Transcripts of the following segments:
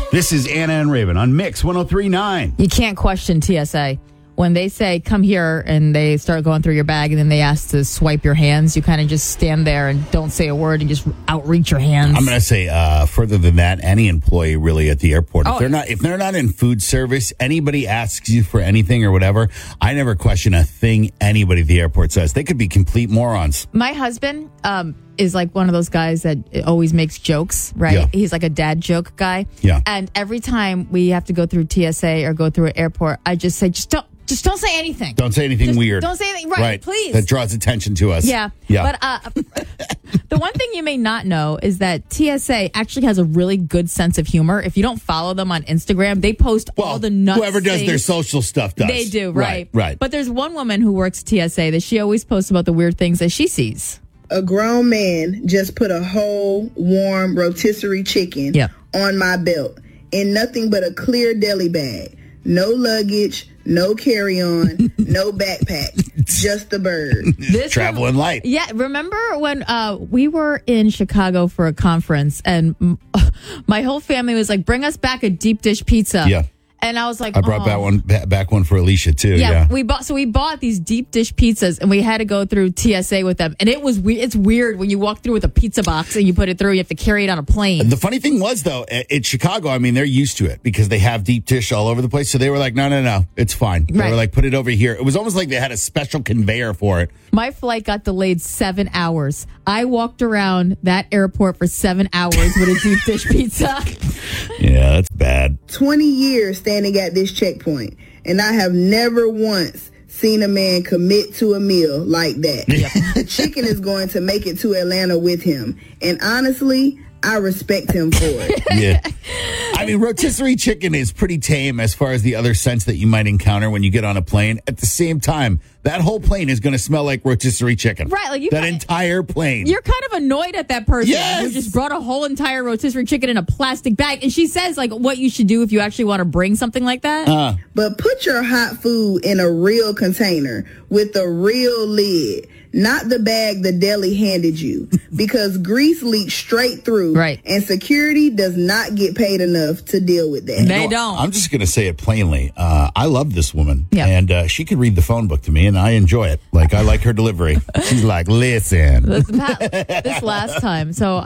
This is Anna and Raven on Mix 103.9. You can't question TSA. When they say, come here, and they start going through your bag, and then they ask to swipe your hands, you kind of just stand there and don't say a word and just outreach your hands. I'm going to say further than that, any employee really at the airport, if they're not in food service, anybody asks you for anything or whatever, I never question a thing anybody at the airport says. They could be complete morons. My husband is like one of those guys that always makes jokes, right? Yeah. He's like a dad joke guy. Yeah. And every time we have to go through TSA or go through an airport, I just say, just don't say anything. Don't say anything weird. Don't say anything. Right, please. That draws attention to us. Yeah. But the one thing you may not know is that TSA actually has a really good sense of humor. If you don't follow them on Instagram, they post all the nuts. Whoever does things. their social stuff does. They do, right. Right. But there's one woman who works at TSA that she always posts about the weird things that she sees. A grown man just put a whole warm rotisserie chicken on my belt in nothing but a clear deli bag. No luggage, no carry-on, no backpack, just the bird. Traveling light. Yeah, remember when we were in Chicago for a conference and my whole family was like, bring us back a deep dish pizza. Yeah. And I was like, I brought back one for Alicia too. Yeah. We bought these deep dish pizzas and we had to go through TSA with them. And it's weird when you walk through with a pizza box and you put it through, you have to carry it on a plane. The funny thing was though, in Chicago, I mean, they're used to it because they have deep dish all over the place. So they were like, no, it's fine. They were like, put it over here. It was almost like they had a special conveyor for it. My flight got delayed 7 hours. I walked around that airport for 7 hours with a deep dish pizza. Yeah, that's bad. 20 years standing at this checkpoint, and I have never once seen a man commit to a meal like that. The chicken is going to make it to Atlanta with him. And honestly, I respect him for it. Yeah. I mean, rotisserie chicken is pretty tame as far as the other scents that you might encounter when you get on a plane. At the same time, that whole plane is going to smell like rotisserie chicken. Right. Like that entire plane. You're kind of annoyed at that person Yes! who just brought a whole entire rotisserie chicken in a plastic bag. And she says, like, what you should do if you actually want to bring something like that. But put your hot food in a real container with a real lid. Not the bag the deli handed you, because grease leaks straight through, right? And security does not get paid enough to deal with that. They don't. I'm just going to say it plainly. I love this woman, yeah. And she could read the phone book to me, and I enjoy it. Like, I like her delivery. She's like, listen. This last time, so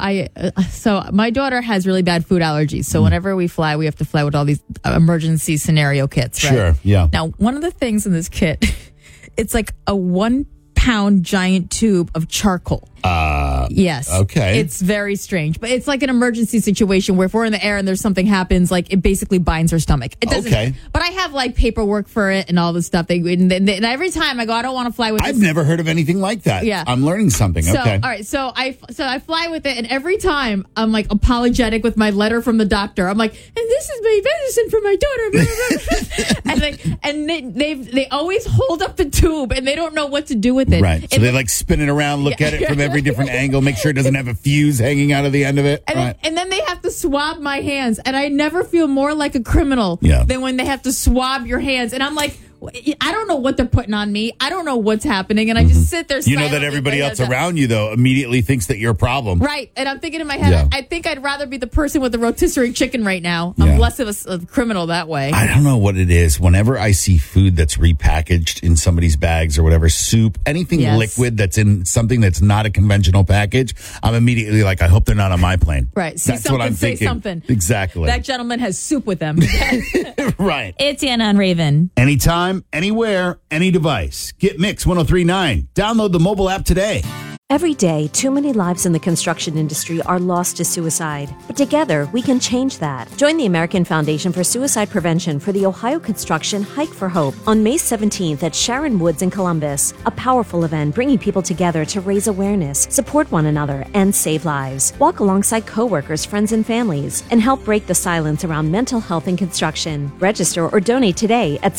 my daughter has really bad food allergies. So whenever we fly, we have to fly with all these emergency scenario kits, right? Sure, yeah. Now, one of the things in this kit, it's like a 1-pound giant tube of charcoal. Yes. Okay. It's very strange, but it's like an emergency situation where if we're in the air and there's something happens, like it basically binds her stomach. It doesn't. Okay. But I have like paperwork for it and all this stuff. And every time I go, I don't want to fly with. I've never heard of anything like that. Yeah. I'm learning something. So, okay. All right. So I fly with it, and every time I'm like apologetic with my letter from the doctor. I'm like, and this is my medicine for my daughter. and they always hold up the tube and they don't know what to do with it. Right. So they like spin it around, look at it from every different angle, make sure it doesn't have a fuse hanging out of the end of it. And then they have to swab my hands. And I never feel more like a criminal than when they have to swab your hands. And I'm like, I don't know what they're putting on me. I don't know what's happening. And I just sit there You know that everybody else around you, though, immediately thinks that you're a problem. Right. And I'm thinking in my head, I think I'd rather be the person with the rotisserie chicken right now. I'm less of a criminal that way. I don't know what it is. Whenever I see food that's repackaged in somebody's bags or whatever, soup, anything liquid that's in something that's not a conventional package, I'm immediately like, I hope they're not on my plane. Right. See That's something, what I'm say thinking. something. Exactly. That gentleman has soup with them. Right. It's Anna and Raven. Anytime, anywhere, any device. Get Mix 103.9. Download the mobile app today. Every day, too many lives in the construction industry are lost to suicide. But together, we can change that. Join the American Foundation for Suicide Prevention for the Ohio Construction Hike for Hope on May 17th at Sharon Woods in Columbus. A powerful event bringing people together to raise awareness, support one another, and save lives. Walk alongside coworkers, friends, and families, and help break the silence around mental health in construction. Register or donate today at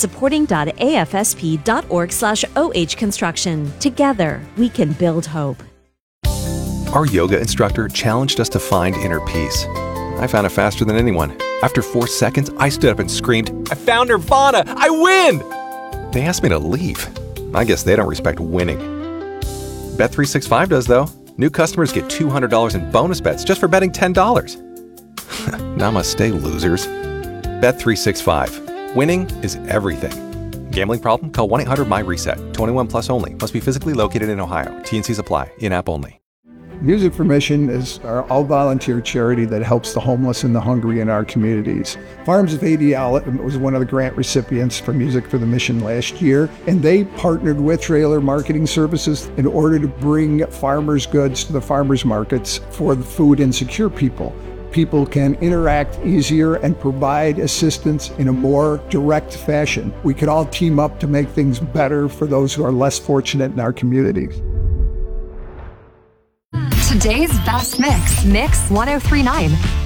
supporting.afsp.org/ohconstruction. Together, we can build hope. Our yoga instructor challenged us to find inner peace. I found it faster than anyone. After 4 seconds, I stood up and screamed, "I found Nirvana! I win!" They asked me to leave. I guess they don't respect winning. Bet365 does, though. New customers get $200 in bonus bets just for betting $10. Namaste, losers. Bet365. Winning is everything. Gambling problem? Call 1-800-MY-RESET. 21 plus only. Must be physically located in Ohio. T&Cs apply. In-app only. Music for Mission is our all-volunteer charity that helps the homeless and the hungry in our communities. Farms of ADL was one of the grant recipients for Music for the Mission last year, and they partnered with Trailer Marketing Services in order to bring farmers' goods to the farmers' markets for the food insecure people. People can interact easier and provide assistance in a more direct fashion. We could all team up to make things better for those who are less fortunate in our communities. Today's best mix, Mix 1039.